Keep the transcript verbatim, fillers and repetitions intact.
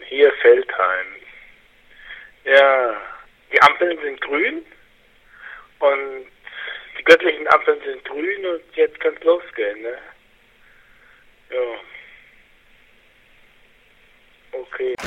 hier Feldheim. Ja, die Ampeln sind grün und die göttlichen Ampeln sind grün und jetzt kann's losgehen, ne? Ja. Okay.